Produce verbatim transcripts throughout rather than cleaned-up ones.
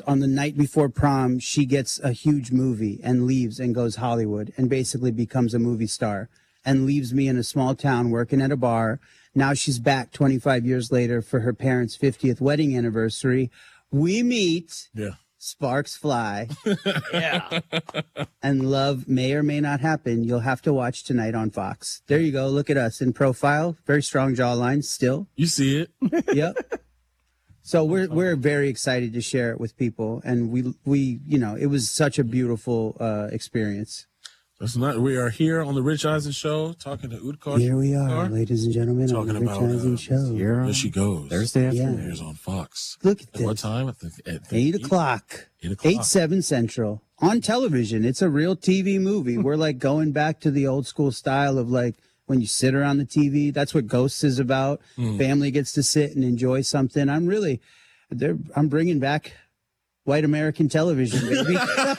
on the night before prom, she gets a huge movie and leaves and goes Hollywood and basically becomes a movie star and leaves me in a small town working at a bar. Now she's back twenty-five years later for her parents' fiftieth wedding anniversary. We meet. Yeah. Sparks fly. Yeah. And love may or may not happen. You'll have to watch tonight on Fox. There you go. Look at us in profile. Very strong jawline still. You see it. Yep. So we're we're very excited to share it with people, and we we you know it was such a beautiful uh, experience. That's not. We are here on the Rich Eisen Show talking to Utkarsh. Here we are, Utkarsh. ladies and gentlemen, Talking on the Rich about, Eisen uh, Show. Here There she goes. Thursday afternoon. Yeah. Here's on Fox. Look at At this. what time? At the, at the Eight o'clock. Eight o'clock. Eight seven central on television. It's a real T V movie. We're like going back to the old school style of like when you sit around the T V. That's what Ghosts is about. Mm. Family gets to sit and enjoy something. I'm really, they're, I'm bringing back white American television, baby.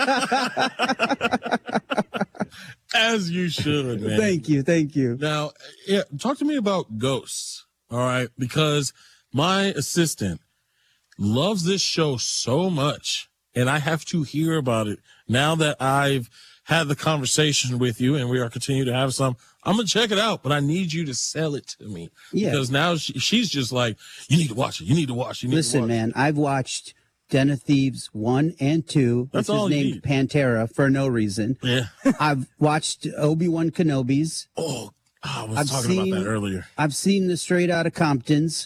As you should, man. Thank you, thank you. Now, yeah, talk to me about Ghosts. All right, because my assistant loves this show so much, and I have to hear about it now that I've had the conversation with you, and we are continuing to have some. I'm gonna check it out, but I need you to sell it to me. Yeah. Because now she, she's just like, you need to watch it. You need to watch it. You need to Listen, watch man, I've watched Den of Thieves one and two, That's which all is you named need. Pantera for no reason. it. Yeah. I've watched Obi-Wan Kenobi's. Oh, I was I've talking seen- about that earlier. I've seen the Straight Outta Comptons.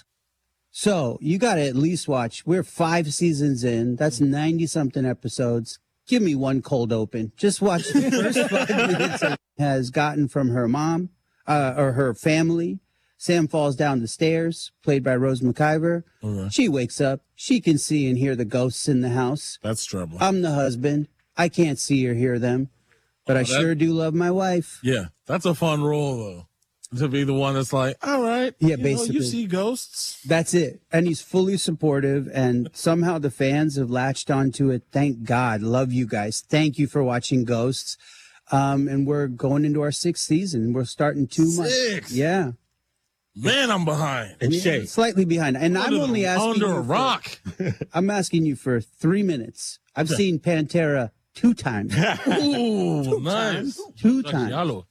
So you got to at least watch. We're five seasons in. That's ninety something episodes. Give me one cold open. Just watch the first five minutes. Of has gotten from her mom uh, or her family. Sam falls down the stairs, played by Rose McIver. Okay. She wakes up. She can see and hear the ghosts in the house. That's trouble. I'm the husband. I can't see or hear them, but I that- sure do love my wife. Yeah, that's a fun role though. To be the one that's like, all right, Yeah, you know, basically. you see ghosts. That's it. And he's fully supportive, and somehow the fans have latched onto it. Thank God. Love you guys. Thank you for watching Ghosts. Um, and we're going into our sixth season. We're starting two months. Six? Yeah. Man, I'm behind. And Yeah, Shay, slightly behind. And I'm Under- only asking under you a for- rock. I'm asking you for three minutes. I've seen Pantera two times. Ooh, nice. Two times. Giallo.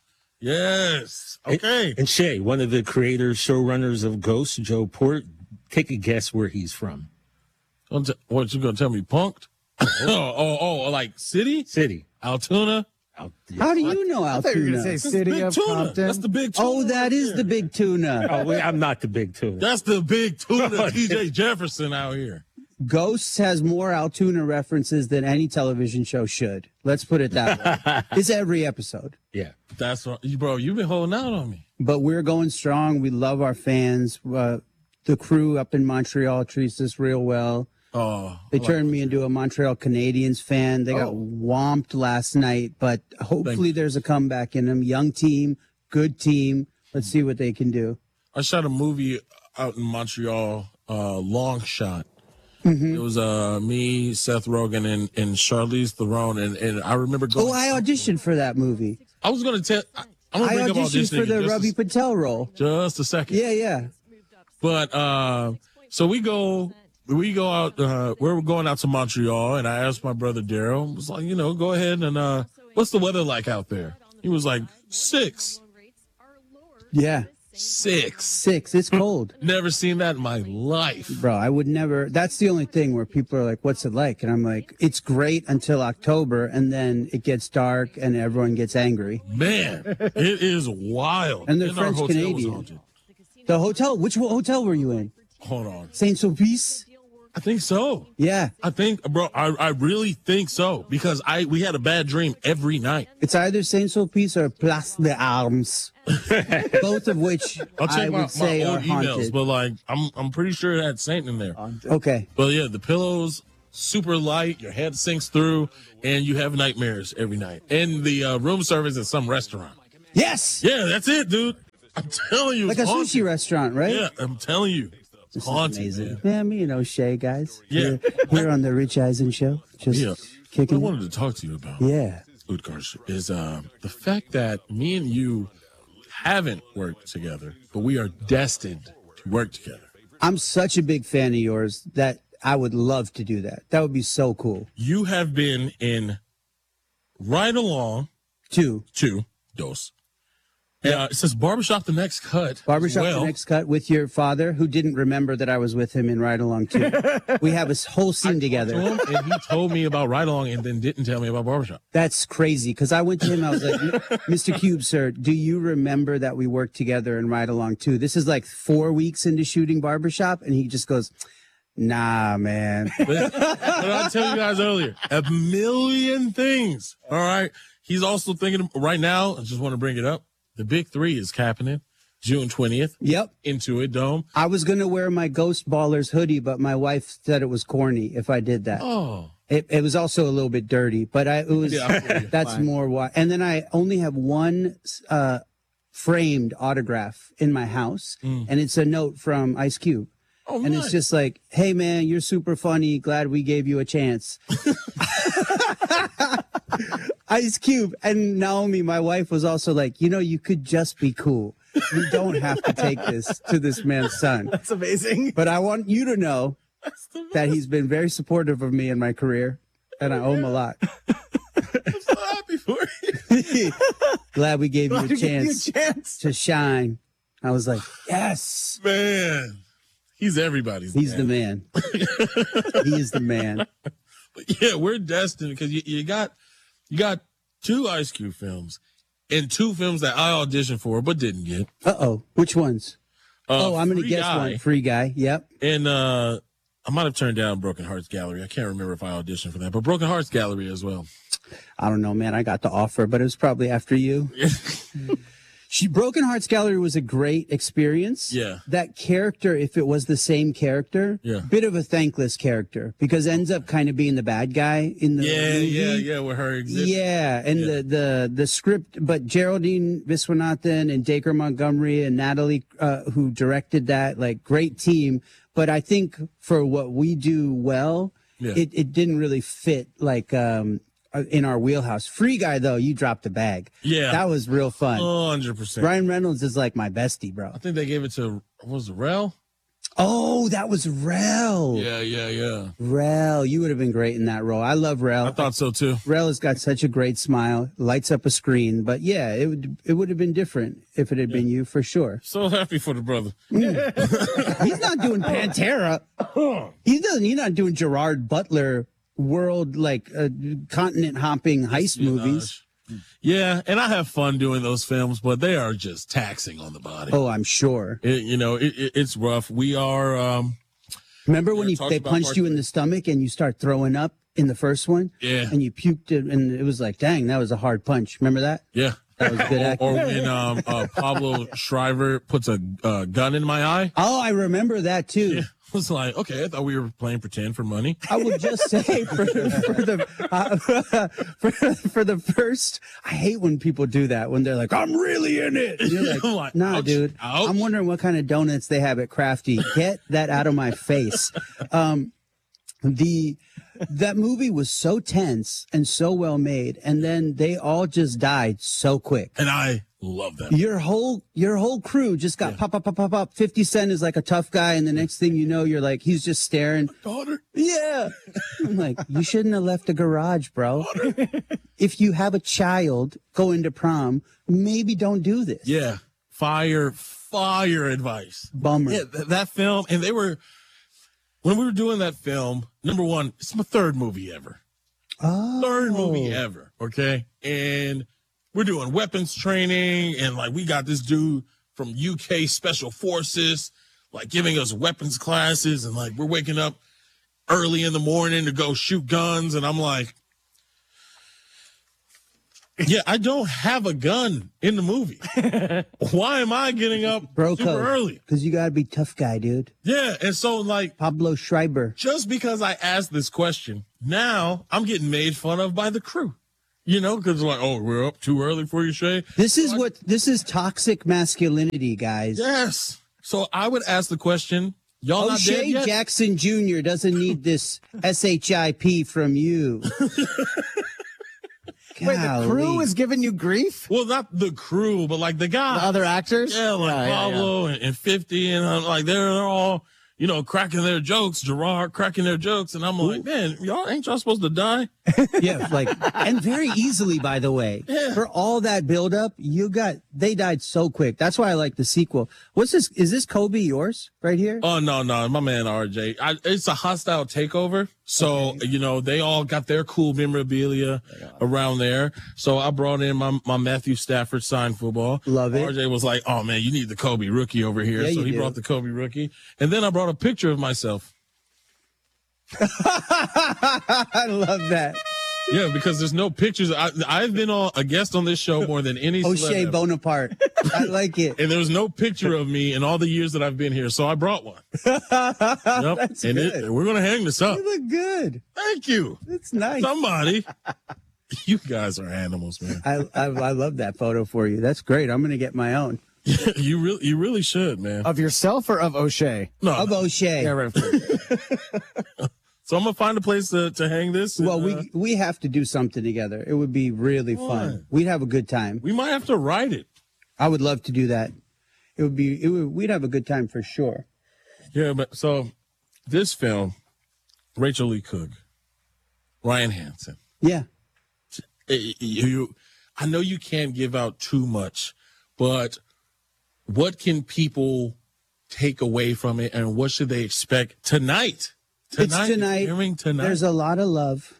Yes. Okay. and Shay, one of the creators, showrunners of Ghosts, Joe Port. Take a guess where he's from. Don't t- what you gonna tell me? Punked? oh, oh, oh, like city? City. Altoona? Out How do you know I thought you were Altoona? going to say That's the City big of tuna. Compton. That's the big tuna. Oh, that right is there. the big tuna. Oh, wait, I'm not the big two. That's the big tuna. T J Jefferson out here. Ghosts has more Altoona references than any television show should. Let's put it that way. It's every episode. Yeah. That's what, you, bro. You've been holding out on me. But we're going strong. We love our fans. Uh, the crew up in Montreal treats us real well. Oh, They I like turned me into a Montreal Canadiens fan. They got Oh. whomped last night, but hopefully you. there's a comeback in them. Young team, good team. Let's see what they can do. I shot a movie out in Montreal, uh, Long Shot. Mm-hmm. It was uh, me, Seth Rogen, and, and Charlize Theron, and, and I remember going. Oh, I auditioned for that movie. I was going to tell. I- I'm I going to bring up auditioned auditioning for the in Ravi just, a, Patel role. just a second. Yeah, yeah. But uh, so we go, we go out. Uh, we're going out to Montreal, and I asked my brother Daryl. Was like, you know, go ahead and uh, what's the weather like out there? He was like six, Yeah. six. Six. It's cold. Never seen that in my life. Bro, I would never. That's the only thing where people are like, what's it like? And I'm like, it's great until October, and then it gets dark and everyone gets angry. Man, it is wild. And they're our French hotel was Canadian. haunted. The hotel, which ho- hotel were you in? Hold on. Saint Sulpice? I think so. Yeah. I think, bro, I, I really think so because I we had a bad dream every night. It's either Saint Sulpice or Place des Armes. Both of which I'll check I my, would say my are old emails, haunted. but like I'm I'm pretty sure it had Saint in there. Okay. But yeah, the pillows super light, your head sinks through, and you have nightmares every night. And the uh, room service at some restaurant. Yes! Yeah, that's it, dude. I'm telling you, Like a it's haunted. sushi restaurant, right? Yeah, I'm telling you, it's This is haunted. amazing. Man. Yeah, me and O'Shea, guys. Yeah. Here, here on the Rich Eisen Show. Just Yeah. What I kicking. wanted to talk to you about, Yeah. Utkarsh, is um, the fact that me and you haven't worked together, but we are destined to work together. I'm such a big fan of yours that I would love to do that. That would be so cool. You have been in Right Along, Two. two, dos. Uh, it says Barbershop the Next Cut. Barbershop well. the Next Cut with your father, who didn't remember that I was with him in Ride Along two. We have a whole scene together. To him, and he told me about Right Along and then didn't tell me about Barbershop. That's crazy because I went to him. I was like, Mister Cube, sir, do you remember that we worked together in Ride Along two? This is like four weeks into shooting Barbershop. And he just goes, nah, man. But, but I tell you guys earlier, a million things. All right. He's also thinking right now, I just want to bring it up. The big three is happening June twentieth. Yep. Into it Dome. I was going to wear my Ghost Ballers hoodie, but my wife said it was corny if I did that. Oh. It, it was also a little bit dirty, but I, it was, Yeah, that's fine. more why. And then I only have one, uh, framed autograph in my house, Mm. and it's a note from Ice Cube. Oh, And nice. it's just like, hey, man, you're super funny. Glad we gave you a chance. Ice Cube. And Naomi, my wife, was also like, you know, you could just be cool. You don't have to take this to this man's son. That's amazing. But I want you to know that he's been very supportive of me in my career, and I owe him a lot. I'm so happy for you. Glad we gave you a Give you a chance chance. to shine. I was like, yes, Man, he's everybody's he's man. the man. He is the man. But yeah, we're destined because you, you got you got two Ice Cube films and two films that I auditioned for but didn't get. Uh oh. Which ones? Uh, oh, I'm going to Free guess Guy, one. Free Guy. Yep. And uh, I might have turned down Broken Hearts Gallery. I can't remember if I auditioned for that, but Broken Hearts Gallery as well. I don't know, man. I got the offer, but it was probably after you. She Broken Hearts Gallery was a great experience. Yeah. That character, if it was the same character, Yeah. bit of a thankless character because ends up kind of being the bad guy in the Yeah, movie. yeah, yeah. With her existing. Yeah, and Yeah. the the the script, but Geraldine Viswanathan and Dacre Montgomery and Natalie, uh, who directed that, like great team. But I think for what we do well, Yeah. it it didn't really fit like um uh, in our wheelhouse. Free Guy though, you dropped the bag. Yeah. That was real fun. one hundred percent. Ryan Reynolds is like my bestie, bro. I think they gave it to, what was it, Rel? Oh, that was Rel. Yeah, yeah, yeah. Rel, you would have been great in that role. I love Rel. I thought so too. Rel has got such a great smile, lights up a screen. But yeah, it would it would have been different if it had been you for sure. So happy for the brother. He's not doing Pantera. He doesn't. He's not doing Gerard Butler world like uh, continent hopping heist movies. Yeah, and I have fun doing those films, but they are just taxing on the body. Oh, I'm sure. It, you know, it, it, it's rough. We are, um, Remember when Yeah, you, talked they about punched part you in the stomach and you start throwing up in the first one? Yeah. And you puked it, and it was like, dang, that was a hard punch. Remember that? yeah. That was good Or, acting. or when um, uh, Pablo Shriver puts a uh, gun in my eye. Oh, I remember that too. Yeah. I was like, okay, I thought we were playing pretend for money. I will just say for, for the uh, for, for the first, I hate when people do that when they're like, "I'm really in it." And you're like, I'm like, nah, ouch, dude. ouch. I'm wondering what kind of donuts they have at Crafty. Get that out of my face. Um, the that movie was so tense and so well made, and then they all just died so quick. And I love that. Your whole your whole crew just got Yeah. pop, pop, pop, pop, pop. fifty Cent is like a tough guy, and the next thing you know, you're like, he's just staring. Daughter. Yeah. I'm like, you shouldn't have left the garage, bro. If you have a child going to prom, maybe don't do this. Yeah. Fire, fire advice. Bummer. Yeah, th- that film, and they were, when we were doing that film, number one, it's my third movie ever. Oh. Third movie ever. Okay. And we're doing weapons training, and like we got this dude from U K Special Forces, like giving us weapons classes, and like we're waking up early in the morning to go shoot guns, and I'm like, yeah, I don't have a gun in the movie. Why am I getting up Bro super early? Because you got to be tough guy, dude. Yeah, and so like Pablo Schreiber. just because I asked this question, now I'm getting made fun of by the crew. You know, because like, oh, we're up too early for you, Shay. This is what, this is toxic masculinity, guys. Yes. So I would ask the question, y'all not dead O'Shea yet? Jackson Junior doesn't need this S H I P from you. Wait, the crew Golly. is giving you grief? Well, not the crew, but like the guy. The other actors? Yeah, like Yeah, yeah, yeah. Pablo And, and fifty, and I'm like, they're, they're all, you know, cracking their jokes, Gerard cracking their jokes. And I'm like, man, y'all ain't y'all supposed to die? Yeah, like, and very easily, by the way. Yeah. For all that buildup, you got, they died so quick. That's why I like the sequel. What's this? Is this Kobe yours right here? Oh, no, no, my man R J. I, it's a hostile takeover. So, Okay. you know, they all got their cool memorabilia around there. So I brought in my, my Matthew Stafford signed football. Love it. R J was like, oh, man, you need the Kobe rookie over here. Yeah, so you he do. brought the Kobe rookie. And then I brought a picture of myself. I love that. Yeah, because there's no pictures. I, I've been on a guest on this show more than any celeb O'Shea ever. Bonaparte. I like it. And there's no picture of me in all the years that I've been here. So I brought one. Yep. That's and good. it, we're going to hang this up. You look good. Thank you. It's nice. Somebody. You guys are animals, man. I, I I love that photo for you. That's great. I'm gonna get my own you really you really should, man. Of yourself or of O'Shea? No. of O'Shea. Yeah, right. So I'm going to find a place to, to hang this. and, Well, uh, we we have to do something together. It would be really Why? fun. We'd have a good time. we might have to write it. I would love to do that. It would be. It would, we'd have a good time for sure. Yeah, but so this film, Rachel Lee Cook, Ryan Hansen. Yeah. eh, you, I know you can't give out too much, but what can people take away from it, and what should they expect tonight? Tonight, It's tonight. Hearing tonight. There's a lot of love.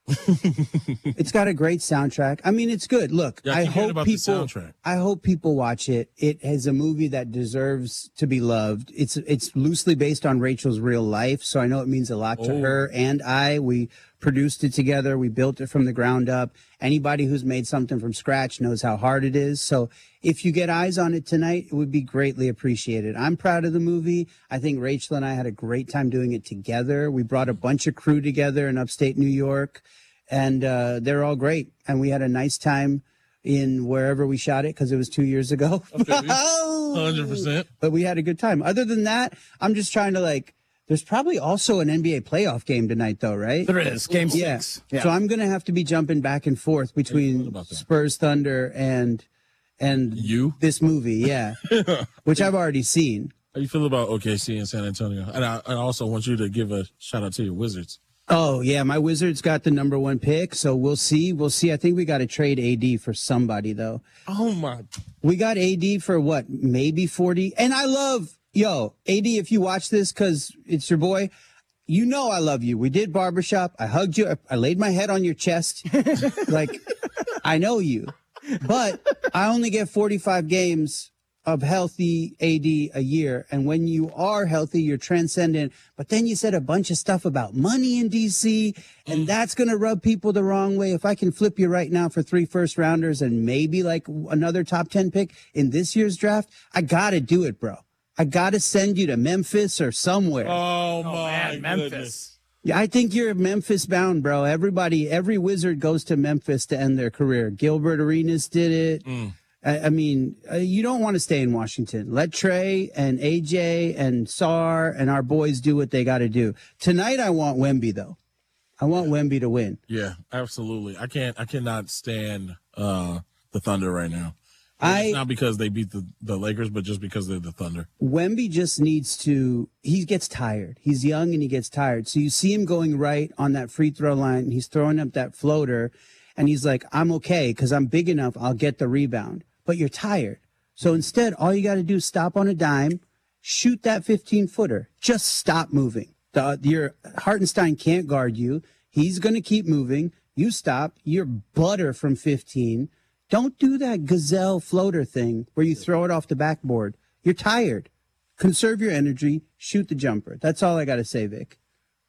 It's got a great soundtrack. I mean, it's good. Look, Yeah, I I keep hearing hope about the people. soundtrack. I hope people watch it. It is a movie that deserves to be loved. It's it's loosely based on Rachel's real life, so I know it means a lot to Oh. her and I. We produced it together. We built it from the ground up. Anybody who's made something from scratch knows how hard it is. So if you get eyes on it tonight, it would be greatly appreciated. I'm proud of the movie. I think Rachel and I had a great time doing it together. We brought a bunch of crew together in upstate New York, and uh, they're all great. And we had a nice time in wherever we shot it because it was two years ago. one hundred percent. But we had a good time. Other than that, I'm just trying to like, there's probably also an N B A playoff game tonight though, right? There is. Game Yeah. six. Yeah. So I'm going to have to be jumping back and forth between about that. Spurs Thunder and and You? this movie, yeah, which I've already seen. How you feel about O K C and San Antonio? And I, I also want you to give a shout out to your Wizards. Oh yeah, my Wizards got the number one pick, so we'll see. We'll see. I think we got to trade A D for somebody though. Oh my! We got A D for what? Maybe forty. And I love, yo, A D, if you watch this, because it's your boy, you know I love you. We did barbershop. I hugged you. I, I laid my head on your chest. Like, I know you. But I only get forty-five games of healthy A D a year. And when you are healthy, you're transcendent. But then you said a bunch of stuff about money in D C, and that's going to rub people the wrong way. If I can flip you right now for three first rounders and maybe like another top ten pick in this year's draft, I got to do it, bro. I got to send you to Memphis or somewhere. Oh, my Man, Memphis. goodness! Yeah, I think you're Memphis bound, bro. Everybody, every Wizard goes to Memphis to end their career. Gilbert Arenas did it. Mm. I, I mean, uh, you don't want to stay in Washington. Let Trey and A J and Sar and our boys do what they got to do. Tonight, I want Wemby, though. I want Wemby to win. Yeah, absolutely. I can't. I cannot stand uh, the Thunder right now. I- It's not because they beat the, the Lakers, but just because they're the Thunder. Wemby just needs to, he gets tired. He's young and he gets tired. So you see him going right on that free throw line. And he's throwing up that floater and he's like, I'm okay because I'm big enough. I'll get the rebound. But you're tired. So instead, all you got to do is stop on a dime, shoot that fifteen footer. Just stop moving. The, your Hartenstein can't guard you. He's going to keep moving. You stop. You're butter from fifteen. Don't do that gazelle floater thing where you throw it off the backboard. You're tired. Conserve your energy. Shoot the jumper. That's all I got to say, Vic.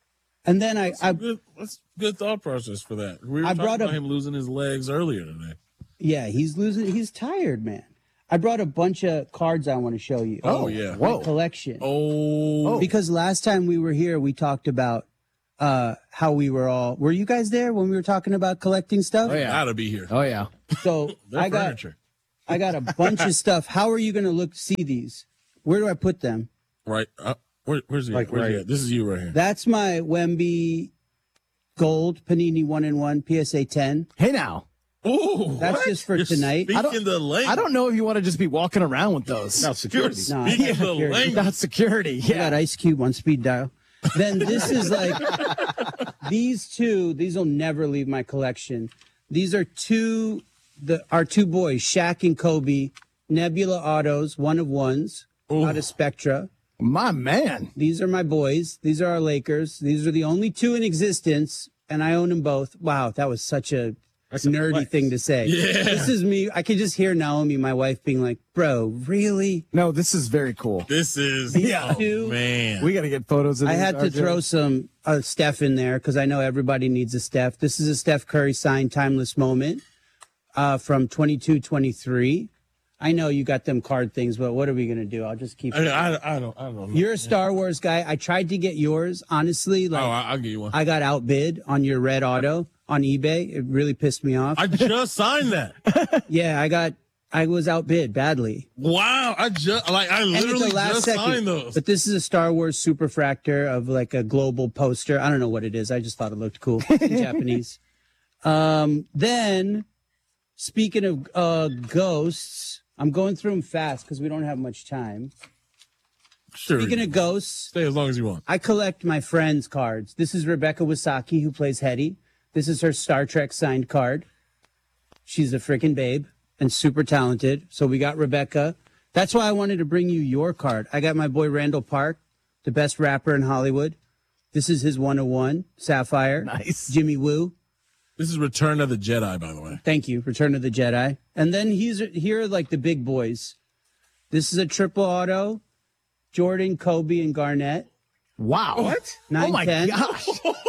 And then I, I, Good, that's good thought process for that. We were I talking brought about up- him losing his legs earlier today. yeah, he's losing. He's tired, man. I brought a bunch of cards I want to show you. Oh, yeah. My Whoa. collection. Oh, Because last time we were here, we talked about uh, how we were all. Were you guys there when we were talking about collecting stuff? Oh, yeah. gotta be here. Oh, yeah. So They're I got furniture, I got a bunch of stuff. How are you going to look see these? Where do I put them? right? Uh, where, where's he? Like where's he right- at? This is you right here. That's my Wemby Gold Panini one in one P S A ten. Hey, now. Ooh, That's what? just for You're tonight. Speaking I don't- the language. I don't know if you want to just be walking around with those. Now security. No, I Speaking got the security. language. Without security. I Yeah. got Ice Cube on speed dial. Then this is like these two. These will never leave my collection. These are two. The our two boys, Shaq and Kobe, Nebula Autos, one of ones out of Spectra. My man. These are my boys. These are our Lakers. These are the only two in existence, and I own them both. Wow, that was such a That's a nerdy flex. thing to say. Yeah. This is me. I could just hear Naomi, my wife, being like, "Bro, really?" No, this is very cool. This is Yeah. oh, man. We got to get photos of I these, had to R J. throw some uh, Steph in there because I know everybody needs a Steph. This is a Steph Curry signed timeless moment uh, from twenty-two twenty-three. I know you got them card things, but what are we gonna do? I'll just keep. I, I, I don't. I don't know. You're a Star Wars guy. I tried to get yours. Honestly, like oh, I, I'll give you one. I got outbid on your red auto on eBay. It really pissed me off. I just signed that. yeah, I got. I was outbid badly. Wow. I just like I And it's literally the last just second. signed those. But this is a Star Wars superfractor of like a global poster. I don't know what it is. I just thought it looked cool in Japanese. Um, then, speaking of uh, ghosts, I'm going through them fast because we don't have much time. Sure. Speaking of ghosts, Stay as long as you want. I collect my friends' cards. This is Rebecca Wasaki, who plays Hetty. This is her Star Trek signed card. She's a freaking babe and super talented. So we got Rebecca. That's why I wanted to bring you your card. I got my boy Randall Park, the best rapper in Hollywood. This is his one oh one, Sapphire. Nice. Jimmy Woo. This is Return of the Jedi, by the way. Thank you. Return of the Jedi. And then he's here are like the big boys. This is a triple auto. Jordan, Kobe, and Garnett. Wow. What? Nine, oh my ten. gosh.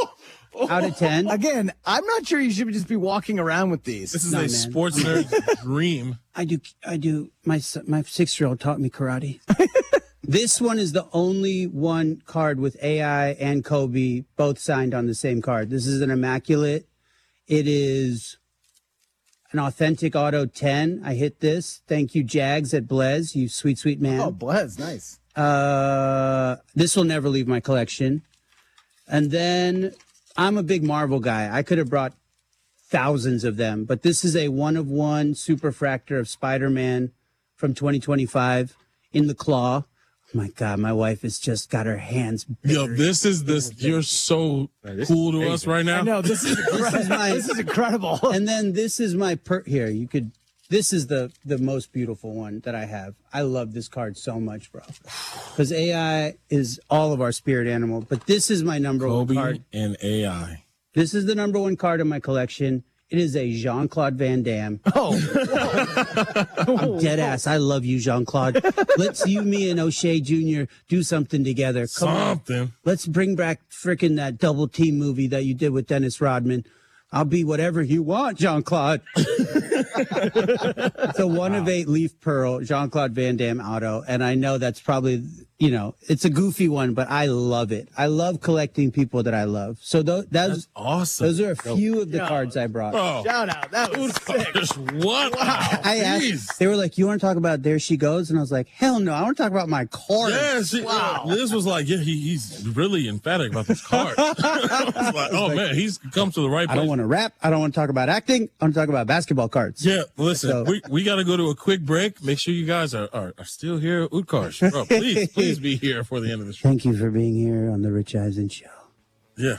Out of ten. Again, I'm not sure you should just be walking around with these. This is No, a man. sports nerd's dream. I do. I do. My son- my six year old taught me karate. This one is the only one card with A I and Kobe both signed on the same card. This is an immaculate. It is an authentic auto ten. I hit this. Thank you, Jags at Blez. You sweet sweet man. Oh, Blez, nice. Uh, this will never leave my collection. And then I'm a big Marvel guy. I could have brought thousands of them, but this is a one of one superfractor of Spider-Man from twenty twenty-five in the claw. Oh my God, my wife has just got her hands. Yo, this is this. You're so Man, this cool is to us amazing. right now. I know, this is incredible. is my- this is incredible. And then this is my per here. You could. This is the the most beautiful one that I have. I love this card so much, bro. Because A I is all of our spirit animal, but this is my number Kobe one card. and A I. This is the number one card in my collection. It is a Jean-Claude Van Damme. Oh, I'm dead ass. I love you, Jean-Claude. Let's you, me, and O'Shea Junior do something together. Come on. Something. Let's bring back frickin' that double team movie that you did with Dennis Rodman. I'll be whatever you want, Jean-Claude. It's a one of eight leaf pearl, Jean-Claude Van Damme auto. And I know that's probably, you know, it's a goofy one, but I love it. I love collecting people that I love. So those, That's those, awesome. those are a few of the Yeah. cards I brought. Bro, shout out. That was sick. just what? I Jeez. asked, they were like, you want to talk about There She Goes? And I was like, hell no, I want to talk about my card. Yeah, she, wow. This was like, yeah, he, he's really emphatic about this card. I was like, oh man, he's come to the right I place. don't want to rap. I don't want to talk about acting. I want to talk about basketball cards. Yeah, listen, So- we, we got to go to a quick break. Make sure you guys are, are, are still here at Utkarsh. Bro, please, please be here for the end of the show. Thank you for being here on the Rich Eisen Show. Yeah.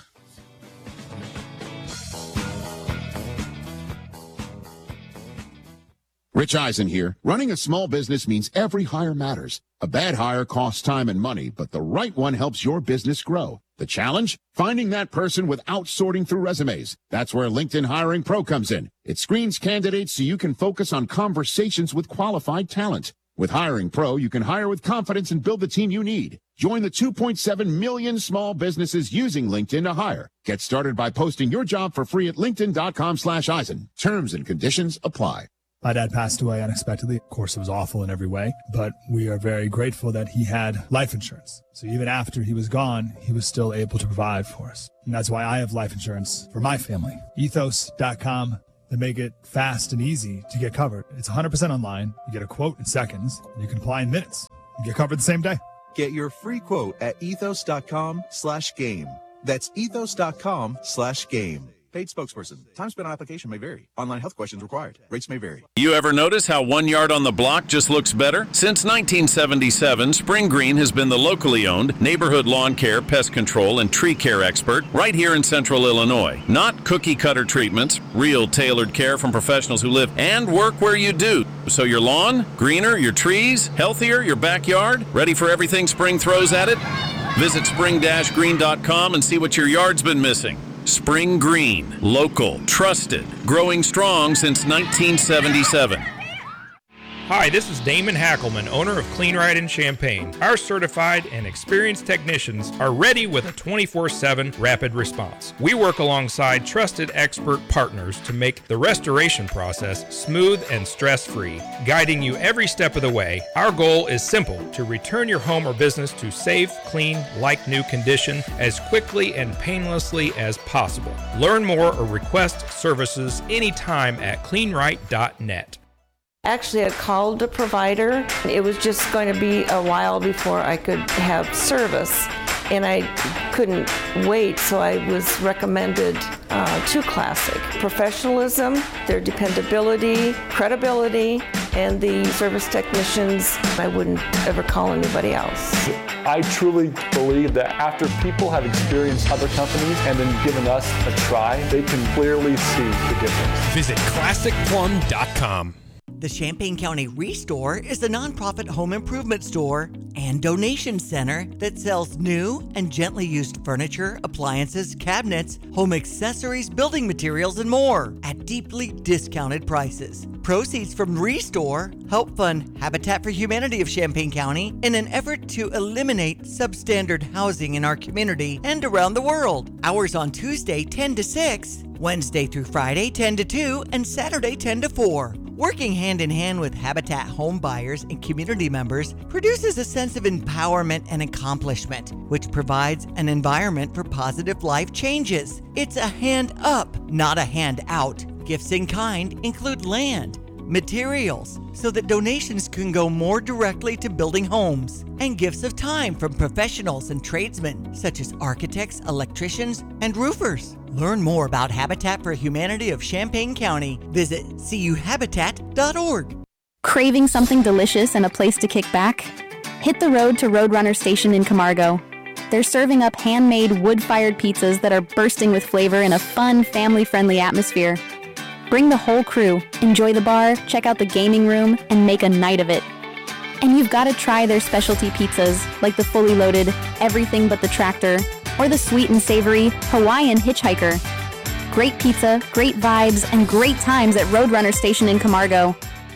Rich Eisen here. Running a small business means every hire matters. A bad hire costs time and money, but the right one helps your business grow. The challenge? Finding that person without sorting through resumes. That's where LinkedIn Hiring Pro comes in. It screens candidates so you can focus on conversations with qualified talent. With Hiring Pro, you can hire with confidence and build the team you need. Join the two point seven million small businesses using LinkedIn to hire. Get started by posting your job for free at linkedin.com slash Eisen. Terms and conditions apply. My dad passed away unexpectedly. Of course, it was awful in every way, but we are very grateful that he had life insurance. So even after he was gone, he was still able to provide for us. And that's why I have life insurance for my family. ethos dot com. They make it fast and easy to get covered. It's one hundred percent online. You get a quote in seconds. You can apply in minutes. You get covered the same day. Get your free quote at ethos.com slash game. That's ethos.com slash game. Paid spokesperson. Time spent on application may vary. Online health questions required. Rates may vary. You ever notice how one yard on the block just looks better? Since nineteen seventy-seven, Spring Green has been the locally owned neighborhood lawn care, pest control, and tree care expert right here in central Illinois. Not cookie cutter treatments, real tailored care from professionals who live and work where you do. So your lawn, greener, your trees, healthier, your backyard, ready for everything spring throws at it? Visit spring dash green dot com and see what your yard's been missing. Spring Green, local, trusted, growing strong since nineteen seventy-seven. Hi, this is Damon Hackelman, owner of Clean Right in Champaign. Our certified and experienced technicians are ready with a twenty-four seven rapid response. We work alongside trusted expert partners to make the restoration process smooth and stress-free, guiding you every step of the way. Our goal is simple: to return your home or business to safe, clean, like-new condition as quickly and painlessly as possible. Learn more or request services anytime at clean right dot net. Actually, I called the provider. It was just going to be a while before I could have service, and I couldn't wait, so I was recommended uh, to Classic. Professionalism, their dependability, credibility, and the service technicians, I wouldn't ever call anybody else. I truly believe that after people have experienced other companies and then given us a try, they can clearly see the difference. Visit classic plum dot com. The Champaign County Restore is a nonprofit home improvement store and donation center that sells new and gently used furniture, appliances, cabinets, home accessories, building materials, and more at deeply discounted prices. Proceeds from Restore help fund Habitat for Humanity of Champaign County in an effort to eliminate substandard housing in our community and around the world. Hours on Tuesday ten to six, Wednesday through Friday ten to two, and Saturday ten to four. Working hand in hand with Habitat home buyers and community members produces a sense of empowerment and accomplishment, which provides an environment for positive life changes. It's a hand up, not a hand out. Gifts in kind include land, materials, so that donations can go more directly to building homes, and gifts of time from professionals and tradesmen such as architects, electricians, and roofers. Learn more about Habitat for Humanity of Champaign County. Visit c u habitat dot org. Craving something delicious and a place to kick back? Hit the road to Roadrunner Station in Camargo. They're serving up handmade wood-fired pizzas that are bursting with flavor in a fun, family-friendly atmosphere. Bring the whole crew, enjoy the bar, check out the gaming room, and make a night of it. And you've got to try their specialty pizzas, like the fully loaded Everything But the Tractor, or the sweet and savory Hawaiian Hitchhiker. Great pizza, great vibes, and great times at Roadrunner Station in Camargo.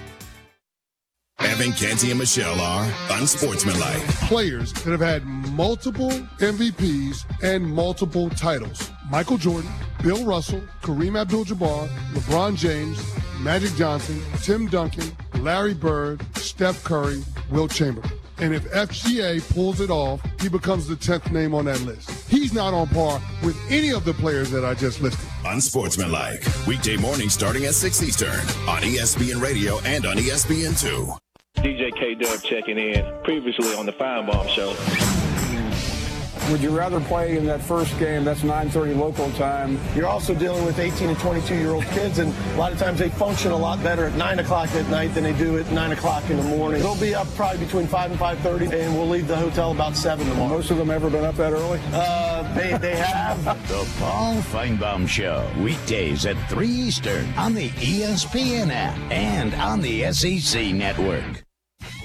Evan, Kenzie, and Michelle are unsportsmanlike. Players that have had multiple M V Ps and multiple titles. Michael Jordan, Bill Russell, Kareem Abdul-Jabbar, LeBron James, Magic Johnson, Tim Duncan, Larry Bird, Steph Curry, Wilt Chamberlain. And if F G A pulls it off, he becomes the tenth name on that list. He's not on par with any of the players that I just listed. Unsportsmanlike. Weekday morning starting at six Eastern on E S P N Radio and on E S P N two. D J K-Dub checking in, previously on the Feinbaum Show. Would you rather play in that first game? That's nine thirty local time. You're also dealing with eighteen and twenty-two-year-old kids, and a lot of times they function a lot better at nine o'clock at night than they do at nine o'clock in the morning. They'll be up probably between five and five thirty, and we'll leave the hotel about seven tomorrow. Most of them ever been up that early? Uh, they, they have. The Paul Feinbaum Show, weekdays at three Eastern on the E S P N app and on the S E C network.